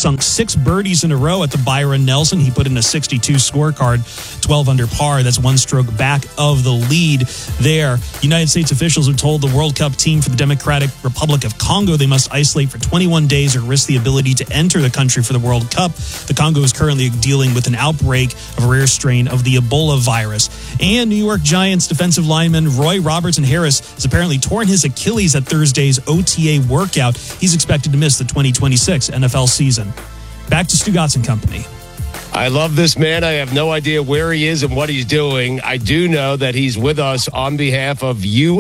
sunk 6 birdies in a row at the Byron Nelson. He put in a 62 scorecard, 12 under par. That's 1 stroke back of the lead there. United States officials have told the World Cup team for the Democratic Republic of Congo they must isolate for 21 days or risk the ability to enter the country for the World Cup. The Congo is currently dealing with an outbreak of a rare strain of the Ebola virus. And New York Giants defensive lineman Roy Robertson Harris has apparently torn his Achilles at Thursday's OTA workout. He's expected to miss the 2026 NFL season. Back to Stu Gotts and company. I love this man. I have no idea where he is and what he's doing. I do know that he's with us on behalf of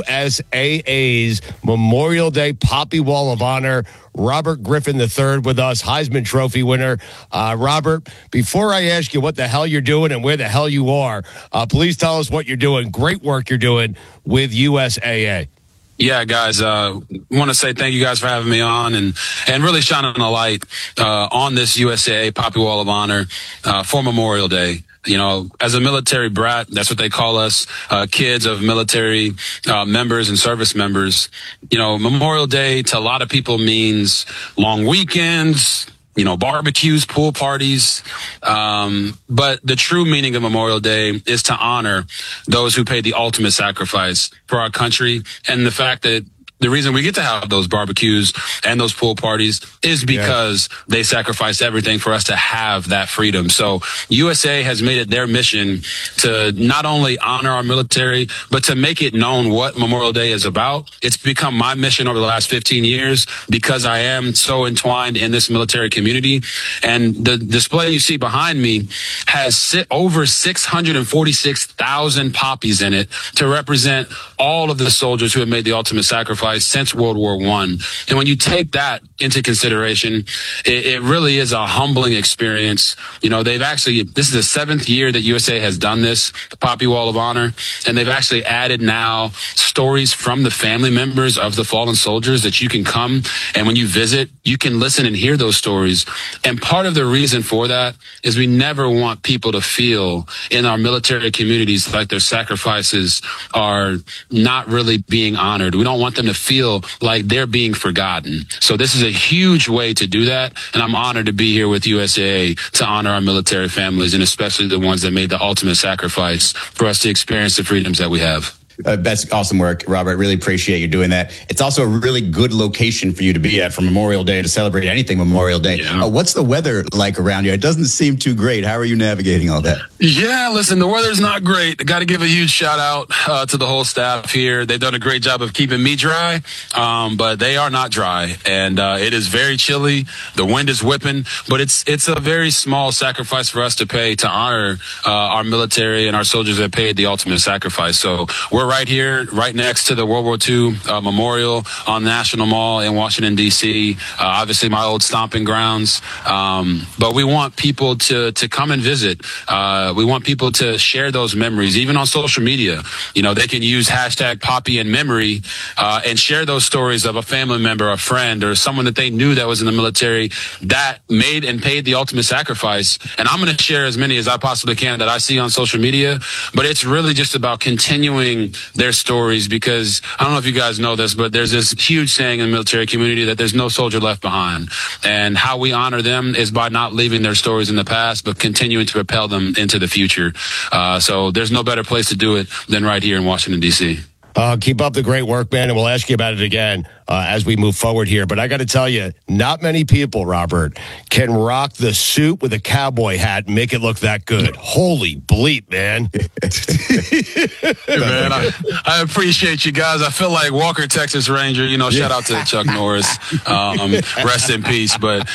USAA's Memorial Day Poppy Wall of Honor. Robert Griffin III with us, Heisman Trophy winner. Robert, before I ask you what the hell you're doing and where the hell you are, please tell us what you're doing. Great work you're doing with USAA. Yeah, guys, want to say thank you guys for having me on and really shining a light on this USAA Poppy Wall of Honor for Memorial Day. You know, as a military brat, that's what they call us, kids of military members and service members. You know, Memorial Day to a lot of people means long weekends, you know, barbecues, pool parties. But the true meaning of Memorial Day is to honor those who paid the ultimate sacrifice for our country. And the fact that the reason we get to have those barbecues and those pool parties is because they sacrificed everything for us to have that freedom. So USA has made it their mission to not only honor our military, but to make it known what Memorial Day is about. It's become my mission over the last 15 years because I am so entwined in this military community. And the display you see behind me has over 646,000 poppies in it to represent all of the soldiers who have made the ultimate sacrifice since World War I. And when you take that into consideration, it really is a humbling experience. You know, this is the 7th year that USA has done this, the Poppy Wall of Honor, and they've actually added now stories from the family members of the fallen soldiers that you can come, and when you visit, you can listen and hear those stories. And part of the reason for that is we never want people to feel in our military communities like their sacrifices are not really being honored. We don't want them to feel like they're being forgotten. So this is a huge way to do that, and I'm honored to be here with USAA to honor our military families, and especially the ones that made the ultimate sacrifice for us to experience the freedoms that we have. That's awesome work, Robert. Really appreciate you doing that. It's also a really good location for you to be at for Memorial Day, to celebrate anything Memorial Day. Yeah. What's the weather like around you? It doesn't seem too great. How are you navigating all that? Yeah, listen, the weather's not great. I got to give a huge shout out to the whole staff here. They've done a great job of keeping me dry, but they are not dry. And it is very chilly. The wind is whipping, but it's a very small sacrifice for us to pay to honor our military and our soldiers that paid the ultimate sacrifice. So we're right here, right next to the World War II Memorial on National Mall in Washington, D.C., obviously my old stomping grounds. But we want people to come and visit. We want people to share those memories, even on social media. You know, they can use hashtag Poppy in memory and share those stories of a family member, a friend, or someone that they knew that was in the military that made and paid the ultimate sacrifice. And I'm going to share as many as I possibly can that I see on social media. But it's really just about continuing their stories, because I don't know if you guys know this, but there's this huge saying in the military community that there's no soldier left behind. And how we honor them is by not leaving their stories in the past, but continuing to propel them into the future. So there's no better place to do it than right here in Washington, D.C. Keep up the great work, man, and we'll ask you about it again as we move forward here. But I got to tell you, not many people, Robert, can rock the suit with a cowboy hat and make it look that good. Holy bleep, man. Hey, man, I appreciate you guys. I feel like Walker, Texas Ranger. You know, shout out to Chuck Norris. Rest in peace. But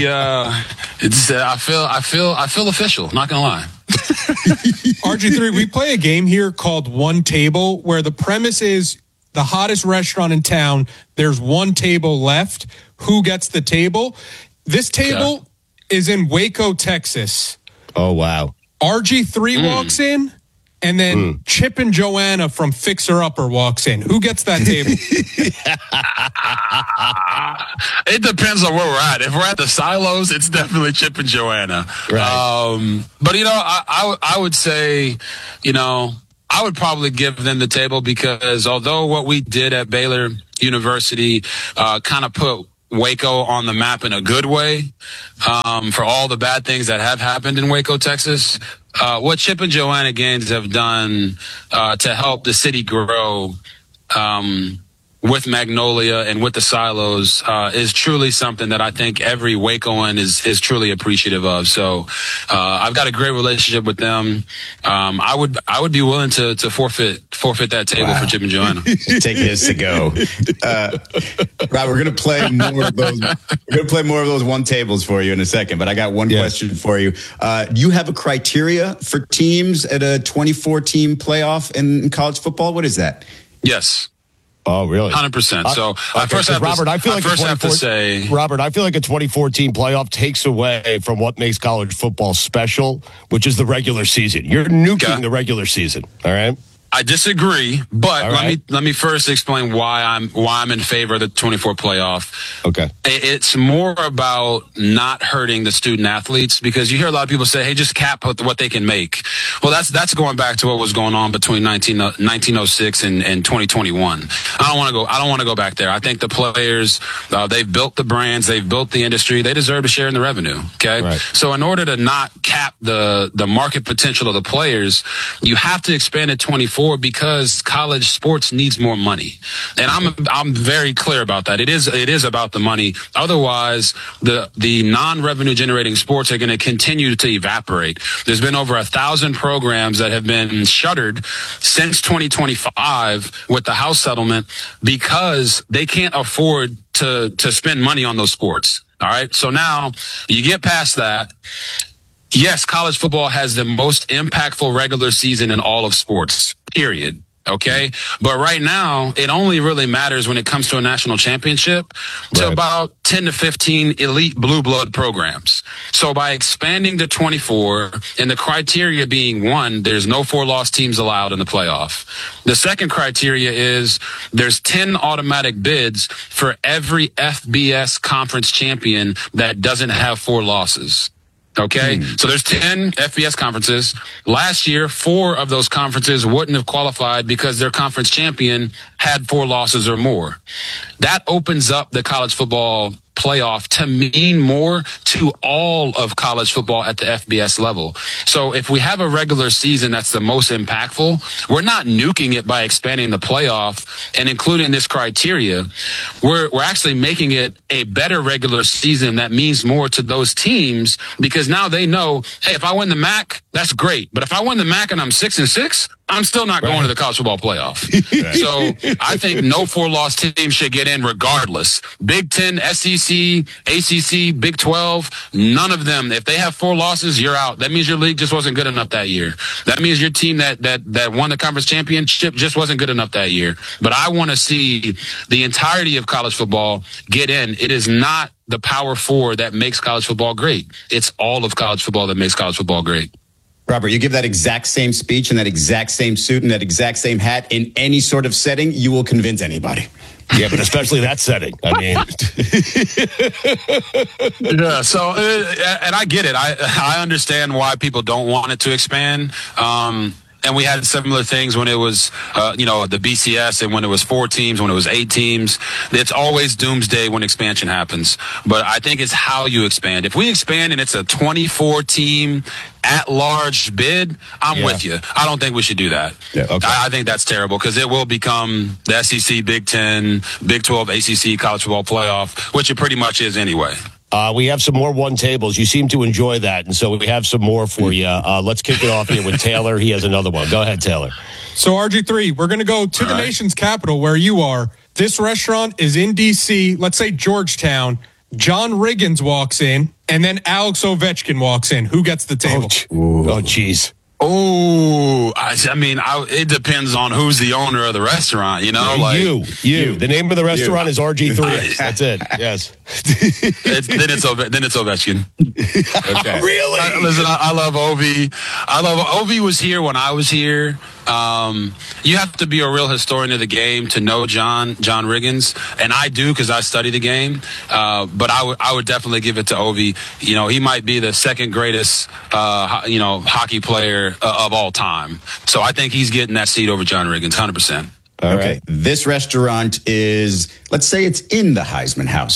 I feel official. Not gonna lie. RG3, we play a game here called One Table, where the premise is the hottest restaurant in town, there's one table left. Who gets the table? This table is in Waco, Texas. Oh, wow. RG3 walks in, and then Chip and Joanna from Fixer Upper walks in. Who gets that table? It depends on where we're at. If we're at the silos, it's definitely Chip and Joanna. Right. But, you know, I would say, you know, I would probably give them the table, because although what we did at Baylor University kind of put Waco on the map in a good way, for all the bad things that have happened in Waco, Texas. What Chip and Joanna Gaines have done to help the city grow with Magnolia and with the silos is truly something that I think every Wacoan is truly appreciative of. So I've got a great relationship with them. I would be willing to forfeit that table for Chip and Joanna. Take his to go. Rob, we're gonna play more of those. We're gonna play more of those one tables for you in a second. But I got one question for you. Do you have a criteria for teams at a 24-team playoff in college football? What is that? Yes. Oh, really? 100%. So Robert, I feel like a 2014 playoff takes away from what makes college football special, which is the regular season. You're nuking the regular season. All right. I disagree, but let me first explain why I'm in favor of the 24 playoff. Okay. It's more about not hurting the student athletes, because you hear a lot of people say, hey, just cap what they can make. Well, that's going back to what was going on between 1906 and 2021. I don't want to go back there. I think the players, they've built the brands, they've built the industry, they deserve to share in the revenue. Okay. Right. So in order to not cap the market potential of the players, you have to expand it 24, because college sports needs more money. And I'm very clear about that. It is about the money. Otherwise, the non-revenue generating sports are going to continue to evaporate. There's been over 1,000 programs that have been shuttered since 2025 with the House settlement, because they can't afford to spend money on those sports. All right. So now you get past that. Yes, college football has the most impactful regular season in all of sports, period. Okay. But right now, it only really matters when it comes to a national championship to about 10 to 15 elite blue blood programs. So by expanding to 24 and the criteria being, one, there's no 4-loss teams allowed in the playoff. The second criteria is there's 10 automatic bids for every FBS conference champion that doesn't have 4 losses. Okay, so there's 10 FBS conferences. Last year, 4 of those conferences wouldn't have qualified because their conference champion had 4 losses or more. That opens up the college football playoff to mean more to all of college football at the FBS level. So if we have a regular season that's the most impactful, we're not nuking it by expanding the playoff and including this criteria. We're actually making it a better regular season that means more to those teams, because now they know, hey, if I win the MAC, that's great. But if I win the MAC and I'm 6-6, I'm still not going to the college football playoff. So I think no 4-loss team should get in regardless. Big 10, SEC, ACC, Big 12, none of them. If they have 4 losses, you're out. That means your league just wasn't good enough that year. That means your team that won the conference championship just wasn't good enough that year. But I want to see the entirety of college football get in. It is not the Power 4 that makes college football great. It's all of college football that makes college football great. Robert, you give that exact same speech in that exact same suit and that exact same hat in any sort of setting, you will convince anybody. Yeah, but especially that setting. I mean, yeah. So, and I get it. I understand why people don't want it to expand. And we had similar things when it was, the BCS, and when it was 4 teams, when it was 8 teams. It's always doomsday when expansion happens. But I think it's how you expand. If we expand and it's a 24-team at-large bid, I'm with you. I don't think we should do that. Yeah, okay. I think that's terrible, because it will become the SEC, Big 10, Big 12, ACC, college football playoff, which it pretty much is anyway. We have some more one tables. You seem to enjoy that, and so we have some more for you. Let's kick it off here with Taylor. He has another one. Go ahead, Taylor. So, RG3, we're going to go to the nation's capital, where you are. This restaurant is in D.C., let's say Georgetown. John Riggins walks in, and then Alex Ovechkin walks in. Who gets the table? Oh, jeez. Oh, I mean, it depends on who's the owner of the restaurant, You. The name of the restaurant is RG3. That's it. Yes. Then it's Ovechkin. Okay. Really? Listen, I love Ovi. Ovi was here when I was here. You have to be a real historian of the game to know John Riggins, and I do, because I study the game. But I would definitely give it to Ovi. He might be the second greatest hockey player of all time. So I think he's getting that seat over John Riggins, 100%. Okay. This restaurant is, let's say it's in the Heisman House.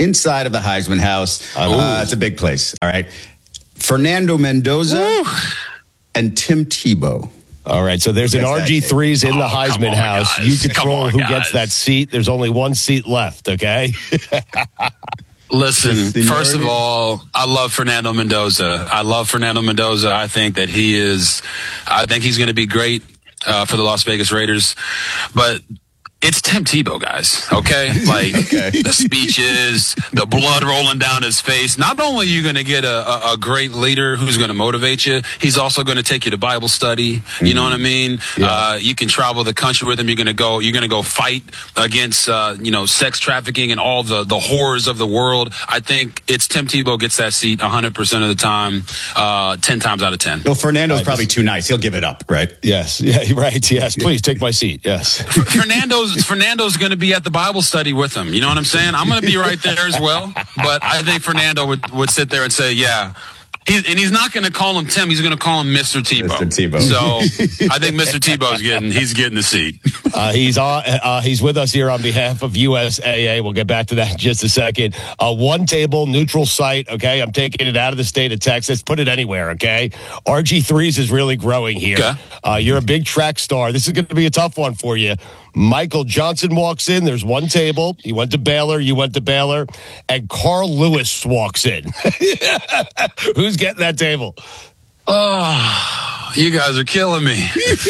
inside of the Heisman House. It's a big place. All right. Fernando Mendoza and Tim Tebow. All right, so there's an RG3's in the Heisman House. You control who gets that seat. There's only one seat left, okay? Listen, first of all, I love Fernando Mendoza. I think that he's going to be great for the Las Vegas Raiders. But it's Tim Tebow, guys, okay? Like, the speeches, the blood rolling down his face. Not only are you going to get a great leader who's going to motivate you, he's also going to take you to Bible study. You know what I mean? Yeah. You can travel the country with him. You're going to go fight against, sex trafficking and all the horrors of the world. I think it's Tim Tebow gets that seat 100% of the time, 10 times out of 10. Well, Fernando's probably too nice. He'll give it up, right? Yes. Yeah, right. Yes. Please take my seat. Yes. Fernando's going to be at the Bible study with him. You know what I'm saying? I'm going to be right there as well. But I think Fernando would sit there and say, yeah. He's not going to call him Tim. He's going to call him Mr. Tebow. Mr. Tebow. So I think Mr. Tebow's getting the seat. He's with us here on behalf of USAA. We'll get back to that in just a second. One table, neutral site. Okay, I'm taking it out of the state of Texas. Put it anywhere. Okay, RG3's is really growing here. Okay. You're a big track star. This is going to be a tough one for you. Michael Johnson walks in. There's one table. He went to Baylor. You went to Baylor. And Carl Lewis walks in. Who's getting that table? Oh, you guys are killing me.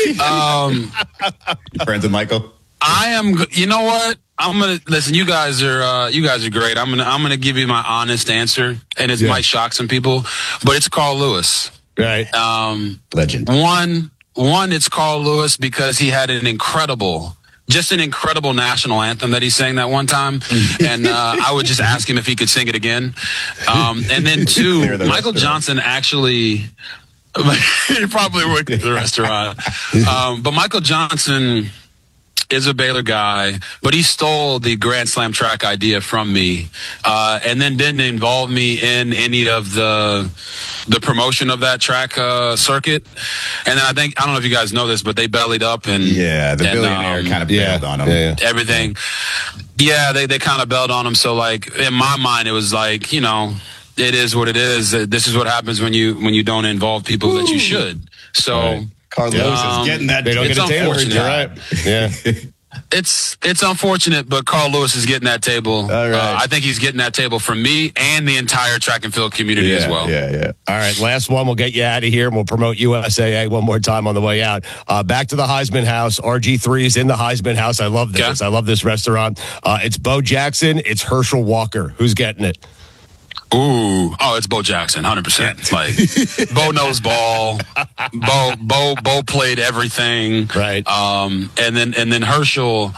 Friends with Michael? I am. You know what? I'm gonna listen. You guys are great. I'm gonna give you my honest answer, and it might shock some people, but it's Carl Lewis. Right. Legend. One, it's Carl Lewis because he had an incredible national anthem that he sang that one time. And I would just ask him if he could sing it again. And then two, Michael Johnson actually, he probably worked at the restaurant. But Michael Johnson is a Baylor guy, but he stole the Grand Slam track idea from me, and then didn't involve me in any of the promotion of that track circuit. And then I don't know if you guys know this, but they bellied up and the billionaire kind of bailed on him. Yeah. Everything. Yeah, they kind of bailed on him. So like in my mind, it was like, it is what it is. This is what happens when you don't involve people that you should. So. Right. Carl Lewis is getting that. They don't get a table. You're right. Yeah. It's unfortunate, but Carl Lewis is getting that table. All right. I think he's getting that table from me and the entire track and field community as well. Yeah. All right, last one. We'll get you out of here, and we'll promote USAA one more time on the way out. Back to the Heisman House. RG3 is in the Heisman House. I love this. Okay. I love this restaurant. It's Bo Jackson. It's Herschel Walker. Who's getting it? Ooh, it's Bo Jackson, 100%. Like Bo knows ball. Bo played everything. Right. And then Herschel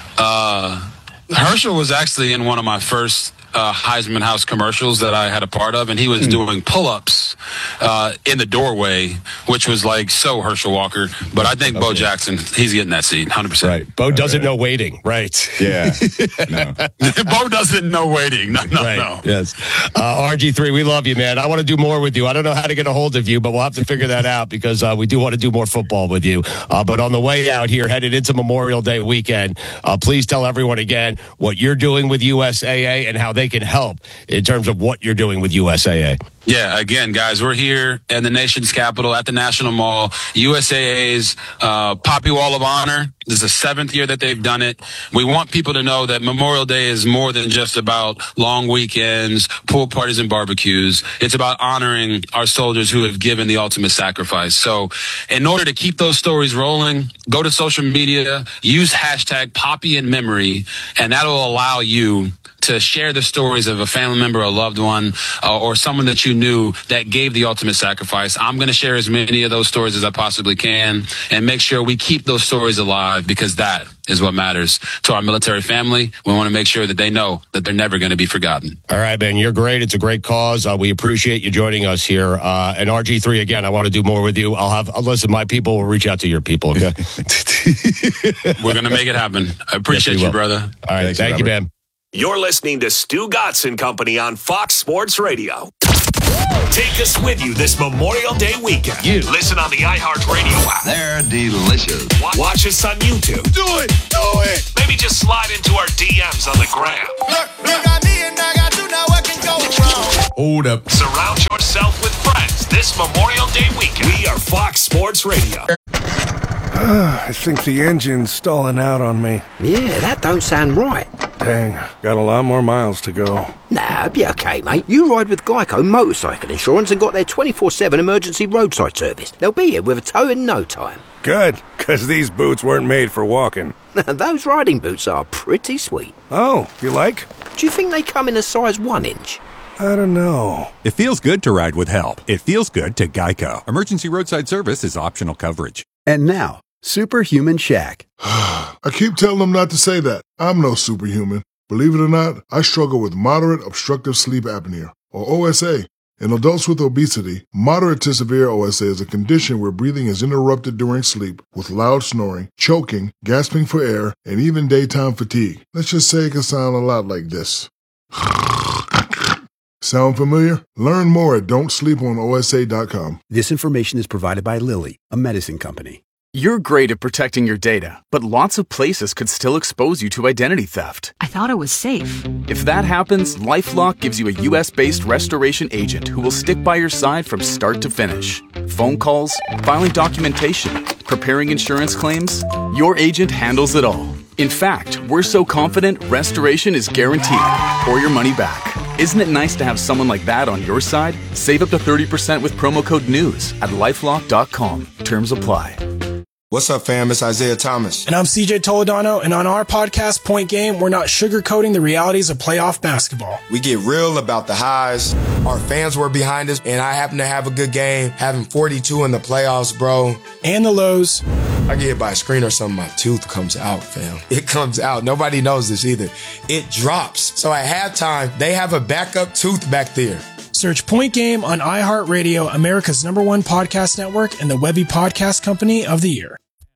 was actually in one of my first Heisman House commercials that I had a part of, and he was doing pull-ups in the doorway, which was like so Herschel Walker. But I think Bo Jackson, he's getting that seat, 100%. Right. Bo doesn't know waiting. Right. Yeah. No. Bo doesn't know waiting. No. Yes. RG3, we love you, man. I want to do more with you. I don't know how to get a hold of you, but we'll have to figure that out because we do want to do more football with you. But on the way out here, headed into Memorial Day weekend, please tell everyone again what you're doing with USAA and how they can help in terms of what you're doing with USAA. Yeah, again, guys, we're here in the nation's capital at the National Mall. USAA's Poppy Wall of Honor. This is the 7th year that they've done it. We want people to know that Memorial Day is more than just about long weekends, pool parties, and barbecues. It's about honoring our soldiers who have given the ultimate sacrifice. So in order to keep those stories rolling, go to social media, use hashtag Poppy in Memory, and that'll allow you to share the stories of a family member, a loved one, or someone that you knew that gave the ultimate sacrifice. I'm going to share as many of those stories as I possibly can and make sure we keep those stories alive because that is what matters to our military family. We want to make sure that they know that they're never going to be forgotten. All right, man. You're great. It's a great cause. We appreciate you joining us here. And RG3, again, I want to do more with you. Listen, my people will reach out to your people. Okay. We're going to make it happen. I appreciate you, brother. All right. Thank you, man. You're listening to Stu Gotson Company on Fox Sports Radio. Take us with you this Memorial Day weekend. Listen on the iHeartRadio app. They're delicious. Watch us on YouTube. Do it. Maybe just slide into our DMs on the gram. Look, I got go round. Hold up. Surround yourself with friends this Memorial Day weekend. We are Fox Sports Radio. I think the engine's stalling out on me. Yeah, that don't sound right. Dang, got a lot more miles to go. Nah, be okay, mate. You ride with Geico Motorcycle Insurance and got their 24/7 emergency roadside service. They'll be here with a tow in no time. Good, because these boots weren't made for walking. Those riding boots are pretty sweet. Oh, you like? Do you think they come in a size 1 inch? I don't know. It feels good to ride with help. It feels good to Geico. Emergency roadside service is optional coverage. And now, Superhuman Shaq. I keep telling them not to say that. I'm no superhuman. Believe it or not, I struggle with moderate obstructive sleep apnea, or OSA. In adults with obesity, moderate to severe OSA is a condition where breathing is interrupted during sleep with loud snoring, choking, gasping for air, and even daytime fatigue. Let's just say it can sound a lot like this. Sound familiar? Learn more at don'tsleeponosa.com. This information is provided by Lilly, a medicine company. You're great at protecting your data, but lots of places could still expose you to identity theft. I thought it was safe. If that happens, LifeLock gives you a U.S.-based restoration agent who will stick by your side from start to finish. Phone calls, filing documentation, preparing insurance claims, your agent handles it all. In fact, we're so confident restoration is guaranteed, or your money back. Isn't it nice to have someone like that on your side? Save up to 30% with promo code NEWS at LifeLock.com. Terms apply. What's up, fam? It's Isaiah Thomas. And I'm CJ Toledano, and on our podcast, Point Game, we're not sugarcoating the realities of playoff basketball. We get real about the highs. Our fans were behind us, and I happen to have a good game, having 42 in the playoffs, bro. And the lows. I get hit by a screen or something, my tooth comes out, fam. It comes out. Nobody knows this either. It drops. So at halftime, they have a backup tooth back there. Search Point Game on iHeartRadio, America's #1 podcast network, and the Webby Podcast Company of the Year.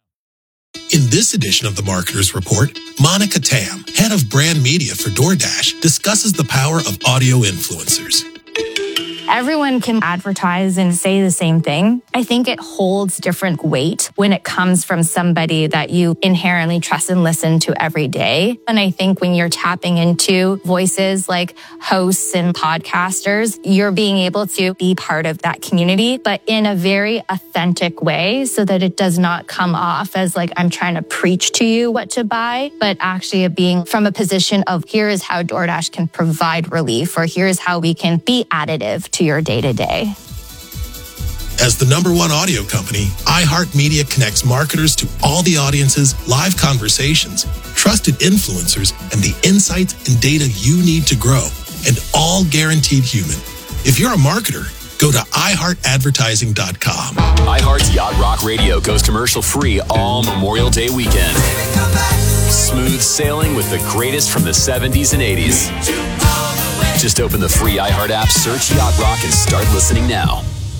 In this edition of the Marketers Report, Monica Tam, head of brand media for DoorDash, discusses the power of audio influencers. Everyone can advertise and say the same thing. I think it holds different weight when it comes from somebody that you inherently trust and listen to every day. And I think when you're tapping into voices like hosts and podcasters, you're being able to be part of that community, but in a very authentic way so that it does not come off as like I'm trying to preach to you what to buy, but actually being from a position of here is how DoorDash can provide relief, or here's how we can be additive to your day-to-day. As the #1 audio company, iHeartMedia connects marketers to all the audiences, live conversations, trusted influencers, and the insights and data you need to grow, and all guaranteed human. If you're a marketer, go to iHeartAdvertising.com. iHeart's Yacht Rock Radio goes commercial-free all Memorial Day weekend. Smooth sailing with the greatest from the 70s and 80s. Just open the free iHeart app, search Yacht Rock, and start listening now.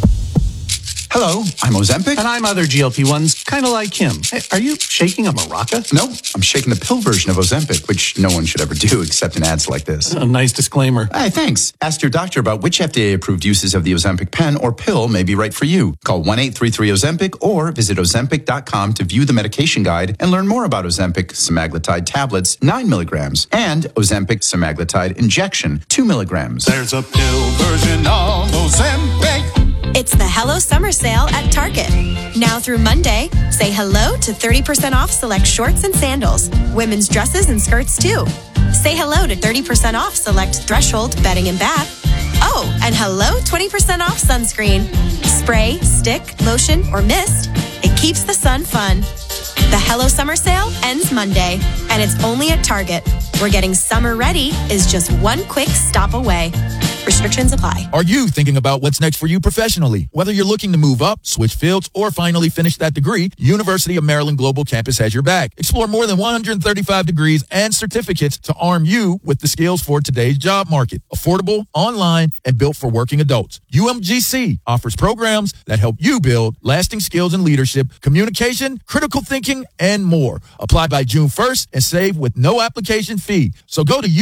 Hello, I'm Ozempic. And I'm other GLP-1s, kind of like him. Hey, are you shaking a maraca? No, I'm shaking the pill version of Ozempic, which no one should ever do except in ads like this. A nice disclaimer. Hey, thanks. Ask your doctor about which FDA-approved uses of the Ozempic pen or pill may be right for you. Call 1-833-OZEMPIC or visit Ozempic.com to view the medication guide and learn more about Ozempic semaglutide tablets, 9 milligrams, and Ozempic semaglutide injection, 2 milligrams. There's a pill version of Ozempic. It's the Hello Summer Sale at Target. Now through Monday, say hello to 30% off select shorts and sandals, women's dresses and skirts too. Say hello to 30% off select Threshold bedding and bath. Oh, and hello 20% off sunscreen. Spray, stick, lotion, or mist. It keeps the sun fun. The Hello Summer Sale ends Monday, and it's only at Target, where getting summer ready is just one quick stop away. Restrictions apply. Are you thinking about what's next for you professionally? Whether you're looking to move up, switch fields, or finally finish that degree, University of Maryland Global Campus has your back. Explore more than 135 degrees and certificates to arm you with the skills for today's job market. Affordable, online, and built for working adults. UMGC offers programs that help you build lasting skills in leadership, communication, critical thinking, and more. Apply by June 1st and save with no application fee. So go to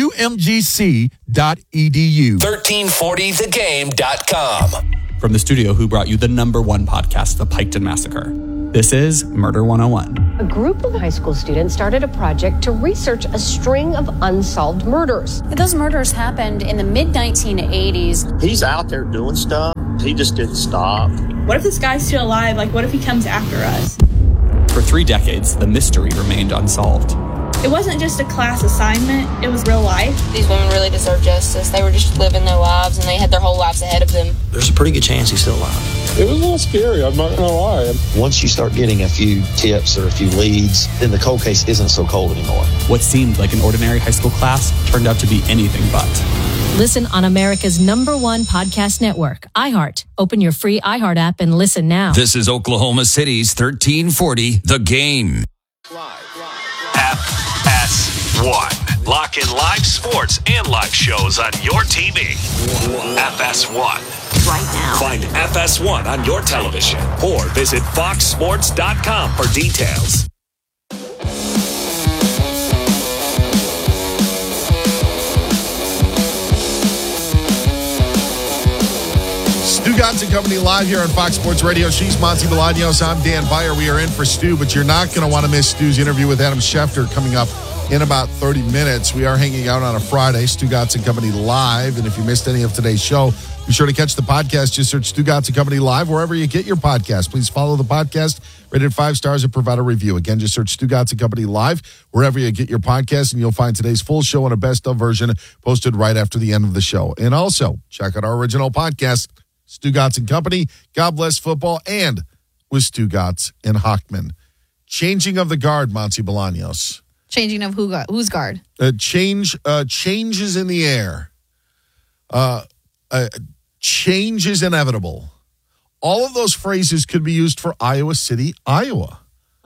umgc.edu. 1340thegame.com. From the studio who brought you the #1 podcast, The Piketon Massacre. This is Murder 101. A group of high school students started a project to research a string of unsolved murders. Those murders happened in the mid-1980s. He's out there doing stuff. He just didn't stop. What if this guy's still alive? Like, what if he comes after us? For 3 decades, the mystery remained unsolved. It wasn't just a class assignment, it was real life. These women really deserve justice. They were just living their lives, and they had their whole lives ahead of them. There's a pretty good chance he's still alive. It was a little scary, I'm not going to lie. Once you start getting a few tips or a few leads, then the cold case isn't so cold anymore. What seemed like an ordinary high school class turned out to be anything but. Listen on America's #1 podcast network, iHeart. Open your free iHeart app and listen now. This is Oklahoma City's 1340, The Game. FS1. Lock in live sports and live shows on your TV. FS1. Right now. Find FS1 on your television or visit foxsports.com for details. Stu Gatz & Company live here on Fox Sports Radio. She's Monty Bolaños. I'm Dan Beyer. We are in for Stu, but you're not going to want to miss Stu's interview with Adam Schefter coming up in about 30 minutes. We are hanging out on a Friday, Stu Gatz & Company live. And if you missed any of today's show, be sure to catch the podcast. Just search Stu Gatz & Company live wherever you get your podcast. Please follow the podcast. Rated 5 stars and provide a review. Again, just search Stu Gatz & Company live wherever you get your podcast, and you'll find today's full show and a best of version posted right after the end of the show. And also, check out our original podcast, Stu Gatz & Company, God Bless Football, and with Stu Gatz and Hockman. Changing of the guard, Monty Bolaños. Changing of whose guard? Changes in the air. Change is inevitable. All of those phrases could be used for Iowa City, Iowa.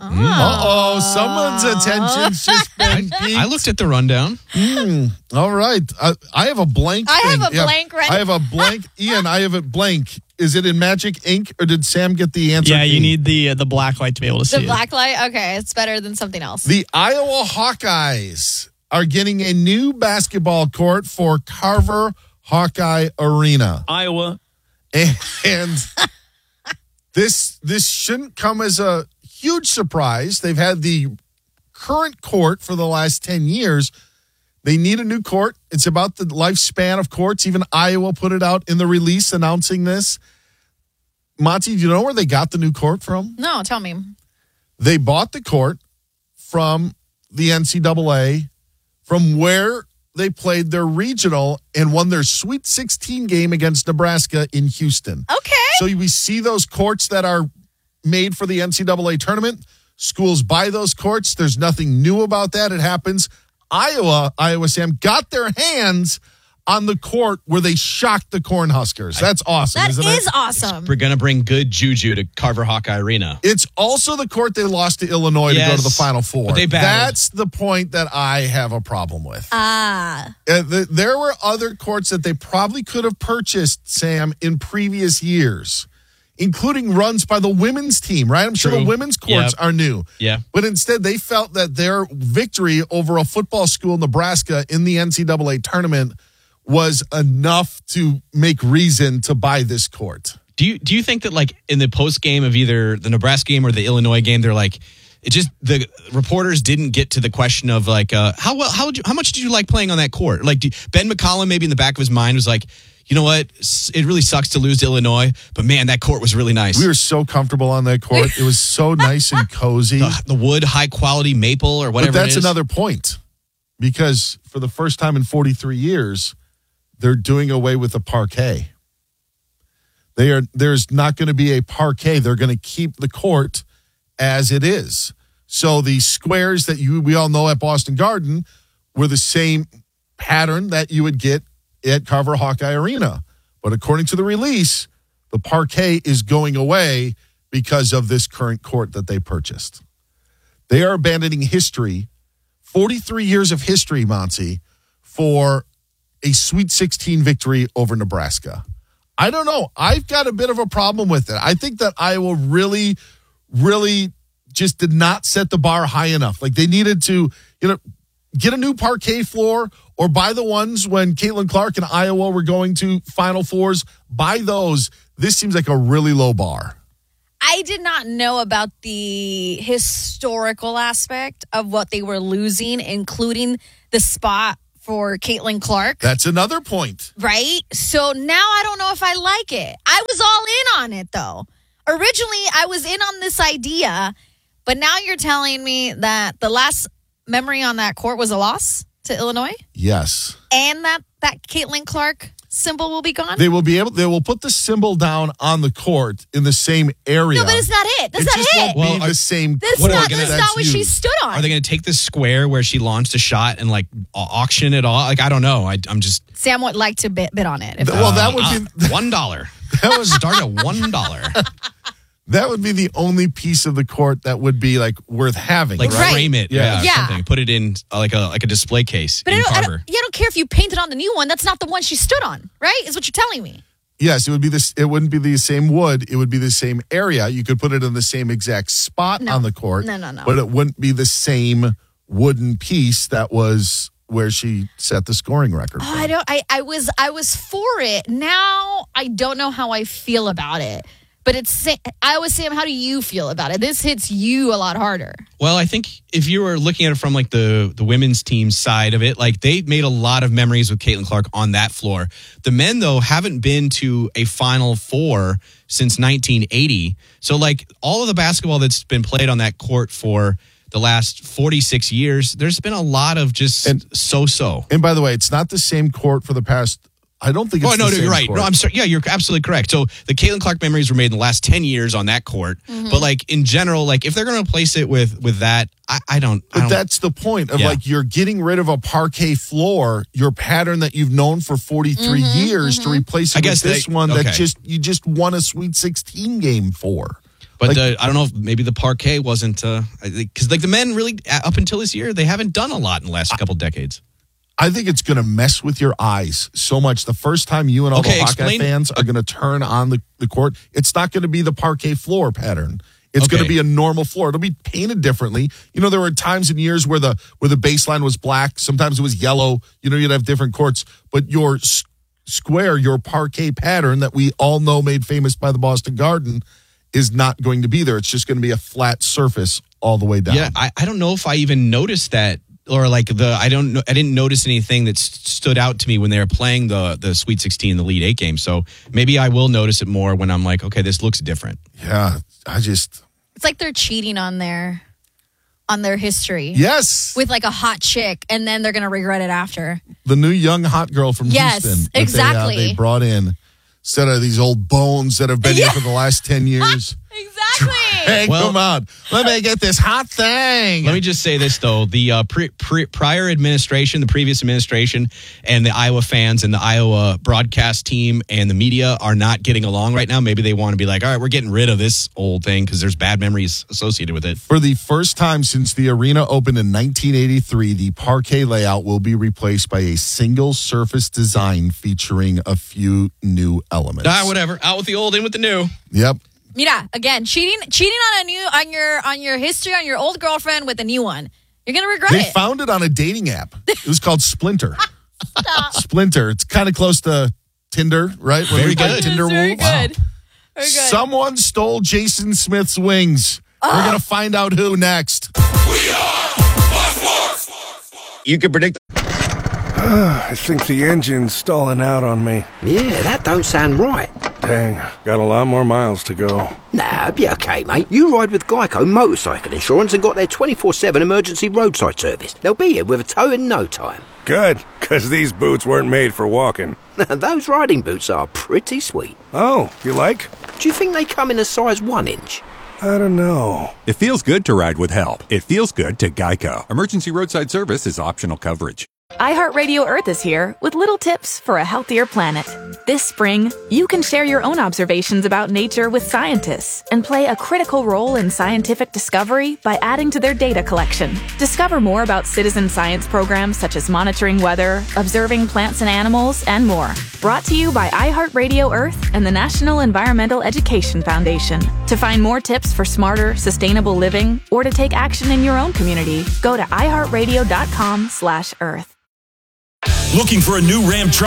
Someone's attention's just been peaked. I looked at the rundown. All right. I have a blank I thing. have a blank ready. I have a blank. Ian, I have a blank. Is it in magic ink, or did Sam get the answer? Yeah, you need the black light to be able to see The it. black light? Okay, it's better than something else. The Iowa Hawkeyes are getting a new basketball court for Carver Hawkeye Arena. Iowa. And this shouldn't come as a huge surprise. They've had the current court for the last 10 years. They need a new court. It's about the lifespan of courts. Even Iowa put it out in the release announcing this. Monty, do you know where they got the new court from? No, tell me. They bought the court from the NCAA, from where they played their regional and won their Sweet 16 game against Nebraska in Houston. Okay. So we see those courts that are made for the NCAA tournament. Schools buy those courts. There's nothing new about that. It happens. Iowa, Sam, got their hands on the court where they shocked the Cornhuskers. That's awesome, That isn't is it? awesome. We're going to bring good juju to Carver Hawkeye Arena. It's also the court they lost to Illinois to go to the Final Four. But they battled. That's the point that I have a problem with. Ah. There were other courts that they probably could have purchased, Sam, in previous years, including runs by the women's team, right? I'm sure the women's courts are new. Yeah. But instead, they felt that their victory over a football school in Nebraska in the NCAA tournament was enough to make reason to buy this court. Do you think that, like, in the post game of either the Nebraska game or the Illinois game, they're like, it just, the reporters didn't get to the question of, like, how much did you like playing on that court? Like, Ben McCollum maybe in the back of his mind was like, you know what? It really sucks to lose to Illinois, but man, that court was really nice. We were so comfortable on that court. It was so nice and cozy. The wood, high quality maple or whatever. But that's it is. another point, because for the first time in 43 years, they're doing away with the parquet. There's not going to be a parquet. They're going to keep the court as it is. So the squares that we all know at Boston Garden were the same pattern that you would get at Carver Hawkeye Arena. But according to the release, the parquet is going away because of this current court that they purchased. They are abandoning history, 43 years of history, Monty, for a Sweet 16 victory over Nebraska. I don't know. I've got a bit of a problem with it. I think that Iowa really, really just did not set the bar high enough. Like, they needed to, get a new parquet floor, or buy the ones when Caitlin Clark and Iowa were going to Final Fours. Buy those. This seems like a really low bar. I I did not know about the historical aspect of what they were losing, including the spot for Caitlin Clark. That's another point. Right? So now I don't know if I like it. I was all in on it, though. Originally, I was in on this idea, but now you're telling me that the last memory on that court was a loss to Illinois? Yes. And that Caitlin Clark symbol will be gone? They will put the symbol down on the court in the same area. No, but it's not it. That's not it. Won't be the same. That's not what she stood on. Are they going to take the square where she launched a shot and like auction it all? Like, I don't know. I'm just. Sam would like to bid on it. That would be $1. That was start at $1. That would be the only piece of the court that would be like worth having. Like frame it, Yeah. something. Put it in like a display case. But I don't care if you painted on the new one. That's not the one she stood on, right? Is what you're telling me. Yes, it would be this. It wouldn't be the same wood. It would be the same area. You could put it in the same exact spot on the court. No. But it wouldn't be the same wooden piece that was where she set the scoring record. Oh, I was for it. Now I don't know how I feel about it. But I always say, how do you feel about it? This hits you a lot harder. Well, I think if you were looking at it from like the women's team side of it, like they made a lot of memories with Caitlin Clark on that floor. The men, though, haven't been to a Final Four since 1980. So like all of the basketball that's been played on that court for the last 46 years, there's been a lot of just so-so. And by the way, it's not the same court for the past. I don't think it's the same you're right. court. No, I'm sorry. Yeah, you're absolutely correct. So the Caitlin Clark memories were made in the last 10 years on that court. Mm-hmm. But like in general, like if they're going to replace it with that, I don't. That's the point of like you're getting rid of a parquet floor, your pattern that you've known for 43 years to replace it with this one that you just won a Sweet 16 game for. But I don't know if maybe the parquet wasn't because like the men really up until this year they haven't done a lot in the last couple decades. I think it's going to mess with your eyes so much. The first time you and all the Hawkeye fans are going to turn on the court, it's not going to be the parquet floor pattern. It's going to be a normal floor. It'll be painted differently. You know, there were times in years where the baseline was black. Sometimes it was yellow. You know, you'd have different courts. But your square, your parquet pattern that we all know made famous by the Boston Garden is not going to be there. It's just going to be a flat surface all the way down. Yeah, I don't know if I even noticed that. Or like I didn't notice anything that stood out to me when they were playing the Sweet 16, the Elite 8 game. So maybe I will notice it more when I'm like, okay, this looks different. Yeah, it's like they're cheating on their history. Yes, with like a hot chick, and then they're gonna regret it after. The new young hot girl from Houston. Yes, exactly. They brought in instead of these old bones that have been here for the last 10 years. Exactly. Hey, come on. Let me get this hot thing. Let me just say this, though. The prior administration, the previous administration, and the Iowa fans and the Iowa broadcast team and the media are not getting along right now. Maybe they want to be like, all right, we're getting rid of this old thing because there's bad memories associated with it. For the first time since the arena opened in 1983, the parquet layout will be replaced by a single surface design featuring a few new elements. Whatever. Out with the old, in with the new. Yep. Mira, again, cheating on your history on your old girlfriend with a new one. You're gonna regret it. They found it on a dating app. It was called Splinter. Splinter. It's kind of close to Tinder, right? Very good. Tinder very wolf. Wow. good. Very good. Someone stole Jason Smith's wings. We're gonna find out who next. We are Fox. You could predict. I think the engine's stalling out on me. Yeah, that don't sound right. Dang, got a lot more miles to go. Nah, be okay, mate. You ride with Geico Motorcycle Insurance and got their 24/7 emergency roadside service. They'll be here with a tow in no time. Good, because these boots weren't made for walking. Those riding boots are pretty sweet. Oh, you like? Do you think they come in a size 1 inch? I don't know. It feels good to ride with help. It feels good to Geico. Emergency roadside service is optional coverage. iHeartRadio Earth is here with little tips for a healthier planet. This spring, you can share your own observations about nature with scientists and play a critical role in scientific discovery by adding to their data collection. Discover more about citizen science programs such as monitoring weather, observing plants and animals, and more. Brought to you by iHeartRadio Earth and the National Environmental Education Foundation. To find more tips for smarter, sustainable living or to take action in your own community, go to iHeartRadio.com/Earth. Looking for a new Ram truck?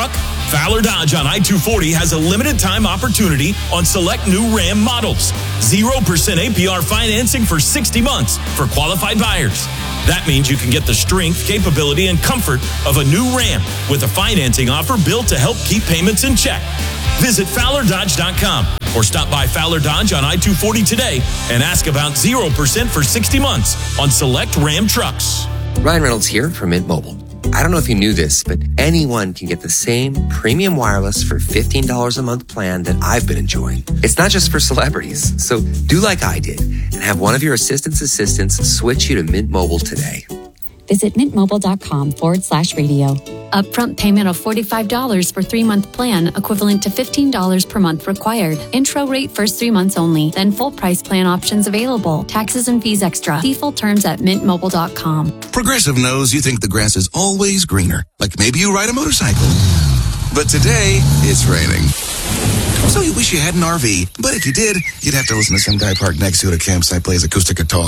Fowler Dodge on I-240 has a limited time opportunity on select new Ram models. 0% APR financing for 60 months for qualified buyers. That means you can get the strength, capability, and comfort of a new Ram with a financing offer built to help keep payments in check. Visit FowlerDodge.com or stop by Fowler Dodge on I-240 today and ask about 0% for 60 months on select Ram trucks. Ryan Reynolds here from Mint Mobile. I don't know if you knew this, but anyone can get the same premium wireless for $15 a month plan that I've been enjoying. It's not just for celebrities. So do like I did and have one of your assistants switch you to Mint Mobile today. Visit mintmobile.com/radio. Upfront payment of $45 for 3-month plan, equivalent to $15 per month required. Intro rate first 3 months only, then full price plan options available. Taxes and fees extra. See full terms at mintmobile.com. Progressive knows you think the grass is always greener. Like maybe you ride a motorcycle. But today, it's raining. So you wish you had an RV, but if you did, you'd have to listen to some guy parked next to you at a campsite plays acoustic guitar.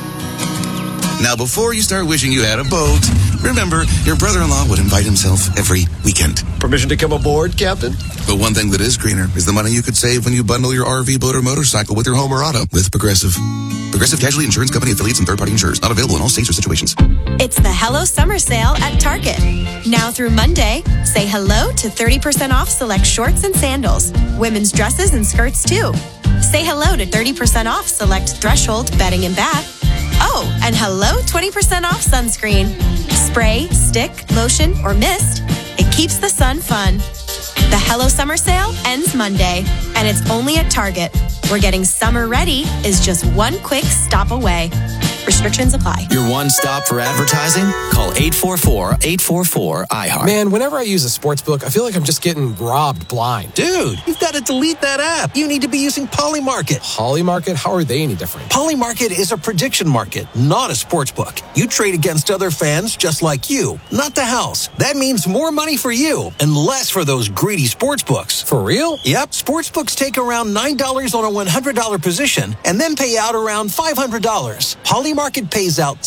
Now, before you start wishing you had a boat, remember, your brother-in-law would invite himself every weekend. Permission to come aboard, Captain? But one thing that is greener is the money you could save when you bundle your RV, boat, or motorcycle with your home or auto with Progressive. Progressive Casualty Insurance Company affiliates and third-party insurers. Not available in all states or situations. It's the Hello Summer Sale at Target. Now through Monday, say hello to 30% off select shorts and sandals. Women's dresses and skirts, too. Say hello to 30% off select Threshold bedding and bath. Oh, and hello, 20% off sunscreen. Spray, stick, lotion, or mist. It keeps the sun fun. The Hello Summer Sale ends Monday, and it's only at Target, where getting summer ready is just one quick stop away. Restrictions apply. Your one stop for advertising? Call 844-844-IHEART. Man, whenever I use a sports book, I feel like I'm just getting robbed blind. Dude, you've got to delete that app. You need to be using Polymarket. Polymarket? How are they any different? Polymarket is a prediction market, not a sports book. You trade against other fans just like you, not the house. That means more money for you and less for those greedy sports books. For real? Yep. Sports books take around $9 on a $100 position and then pay out around $500. Polymarket pays out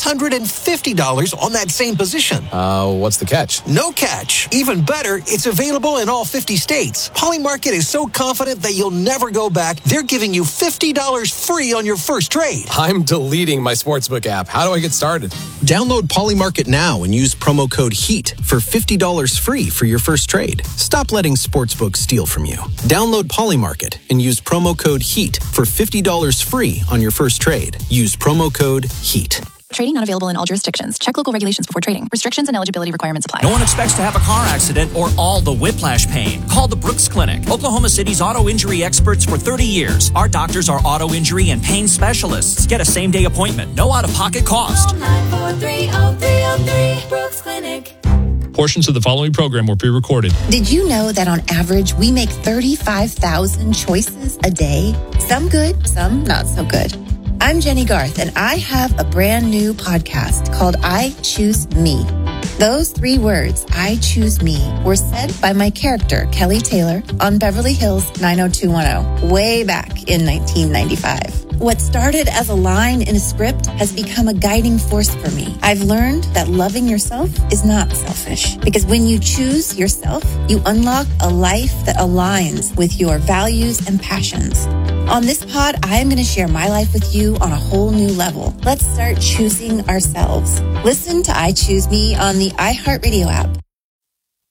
$650 on that same position. What's the catch? No catch. Even better, it's available in all 50 states. Polymarket is so confident that you'll never go back, they're giving you $50 free on your first trade. I'm deleting my sportsbook app. How do I get started? Download Polymarket now and use promo code HEAT for $50 free for your first trade. Stop letting sportsbooks steal from you. Download Polymarket and use promo code HEAT for $50 free on your first trade. Use promo code HEAT. Trading not available in all jurisdictions. Check local regulations before trading. Restrictions and eligibility requirements apply. No one expects to have a car accident or all the whiplash pain. Call the Brooks Clinic, Oklahoma City's auto injury experts for 30 years. Our doctors are auto injury and pain specialists. Get a same-day appointment. No out-of-pocket cost. Call 943-0303, Brooks Clinic. Portions of the following program were pre-recorded. Did you know that on average, we make 35,000 choices a day? Some good, some not so good. I'm Jenny Garth, and I have a brand new podcast called I Choose Me. Those 3 words, I choose me, were said by my character, Kelly Taylor, on Beverly Hills 90210, way back in 1995. What started as a line in a script has become a guiding force for me. I've learned that loving yourself is not selfish, because when you choose yourself, you unlock a life that aligns with your values and passions. On this pod, I am going to share my life with you on a whole new level. Let's start choosing ourselves. Listen to I Choose Me on the iHeartRadio app,